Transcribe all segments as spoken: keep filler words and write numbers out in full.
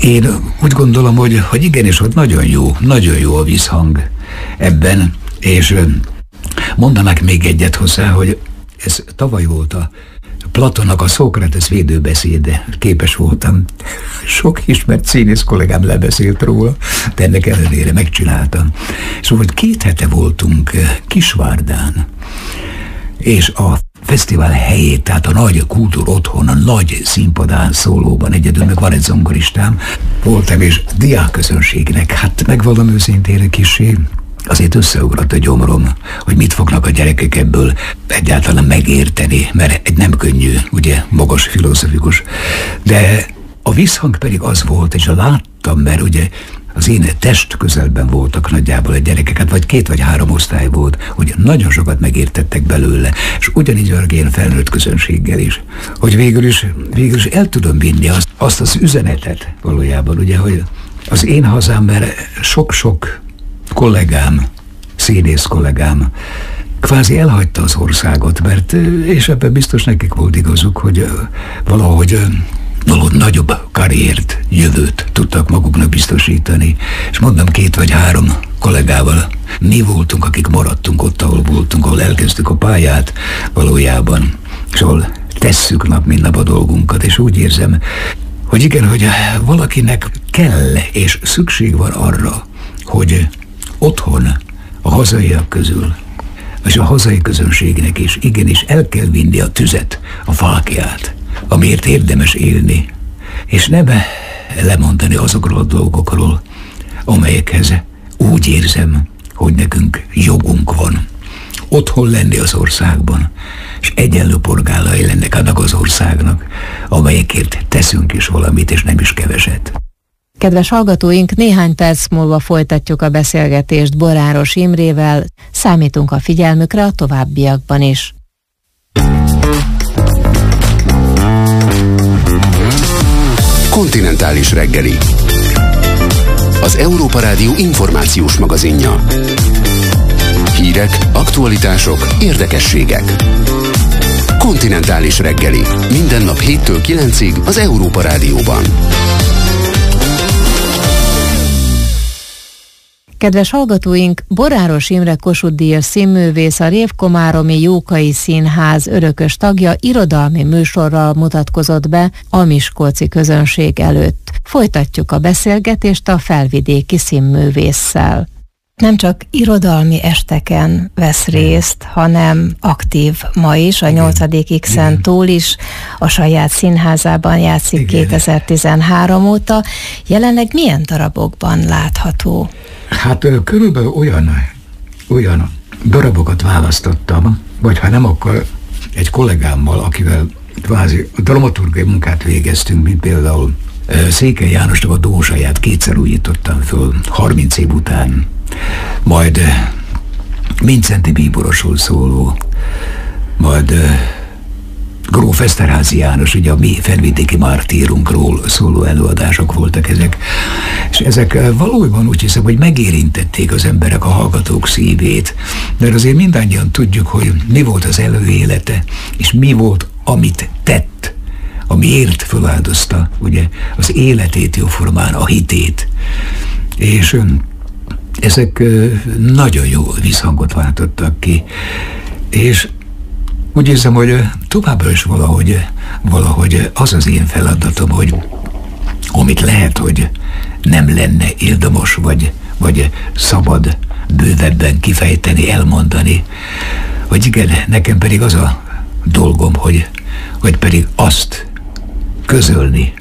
Én úgy gondolom, hogy, hogy igenis, hogy nagyon jó, nagyon jó a visszhang ebben, és mondanak még egyet hozzá, hogy ez tavaly volt a Platonnak a Szókrates védőbeszéde, képes voltam. Sok ismert színész kollégám lebeszélt róla, de ennek ellenére megcsináltam. Szóval két hete voltunk Kisvárdán, és a fesztivál helyét, tehát a nagy kultúr otthon, a nagy színpadán szólóban, egyedül meg van egy zongoristám, voltam, és diákközönségnek, hát megvallom őszintén kissé, azért összeugrott a gyomrom, hogy mit fognak a gyerekek ebből egyáltalán megérteni, mert egy nem könnyű, ugye, magas filozofikus. De a visszhang pedig az volt, és láttam, mert ugye az én test közelben voltak nagyjából a gyerekeket, vagy két vagy három osztály volt, hogy nagyon sokat megértettek belőle, és ugyanígy a én felnőtt közönséggel is, hogy végül is, végül is el tudom vinni azt, azt az üzenetet valójában, ugye, hogy az én hazám, mert sok-sok kollégám, színész kollégám kvázi elhagyta az országot, mert, és ebben biztos nekik volt igazuk, hogy valahogy valahogy nagyobb karriert, jövőt tudtak maguknak biztosítani. És mondom, két vagy három kollégával mi voltunk, akik maradtunk ott, ahol voltunk, ahol elkezdtük a pályát valójában, és ahol tesszük nap, mint nap a dolgunkat, és úgy érzem, hogy igen, hogy valakinek kell és szükség van arra, hogy otthon, a hazaiak közül, és a hazai közönségnek is igenis el kell vinni a tüzet, a fáklyát, amiért érdemes élni, és nem lemondani azokról a dolgokról, amelyekhez úgy érzem, hogy nekünk jogunk van. Otthon lenni az országban, és egyenlő polgárai lennek annak az országnak, amelyekért teszünk is valamit, és nem is keveset. Kedves hallgatóink, néhány perc múlva folytatjuk a beszélgetést Boráros Imrével, számítunk a figyelmükre a továbbiakban is. Kontinentális reggeli. Az Európa Rádió információs magazinja. Hírek, aktualitások, érdekességek. Kontinentális reggeli. Minden nap héttől kilencig az Európa Rádióban. Kedves hallgatóink, Boráros Imre Kossuth-díjas színművész, a Révkomáromi Jókai Színház örökös tagja irodalmi műsorral mutatkozott be a miskolci közönség előtt. Folytatjuk a beszélgetést a felvidéki színművésszel. Nem csak irodalmi esteken vesz részt, hanem aktív ma is, a nyolcadik X-en túl is, a saját színházában játszik. Igen. kétezer-tizenhárom óta. Jelenleg milyen darabokban látható? Hát körülbelül olyan, olyan darabokat választottam, vagy ha nem, akkor egy kollégámmal, akivel kvázi dramaturgiai munkát végeztünk, mint például Székely Jánosnak a Dózsaját kétszer újítottam föl, harminc év után. Majd Mincenti bíborosról szóló, majd Gróf Eszterházy János, ugye a mi felvidéki mártírunkról szóló előadások voltak ezek. És ezek valójában úgy hiszem, hogy megérintették az emberek, a hallgatók szívét. Mert azért mindannyian tudjuk, hogy mi volt az előélete, és mi volt, amit tett, amiért feláldozta ugye az életét jóformán, a hitét. És ezek nagyon jó visszhangot váltottak ki. És úgy érzem, hogy továbbra is valahogy, valahogy az az én feladatom, hogy amit lehet, hogy nem lenne érdemes, vagy, vagy szabad bővebben kifejteni, elmondani, hogy igen, nekem pedig az a dolgom, hogy, hogy pedig azt közölni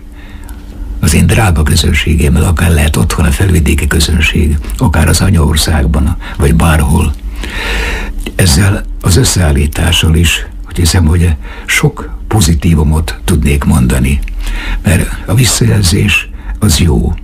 az én drága közönségemmel, akár lehet otthon a felvidéki közönség, akár az anyaországban, vagy bárhol. Ezzel az összeállítással is, hogy hiszem, hogy sok pozitívumot tudnék mondani, mert a visszajelzés az jó.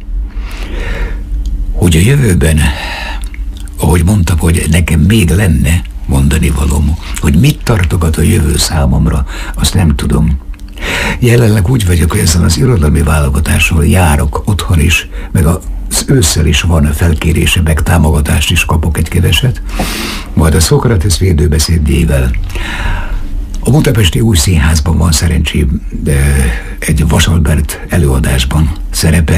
Hogy a jövőben, ahogy mondtam, hogy nekem még lenne mondani valóm, hogy mit tartogat a jövő számomra, azt nem tudom. Jelenleg úgy vagyok, hogy ezzel az irodalmi válogatással járok otthon is, meg az ősszel is van felkérése, meg támogatást is kapok egy keveset, majd a Szókrates védőbeszédjével. A Budapesti Új Színházban van szerencsém, de egy Vasalbert előadásban szerepel.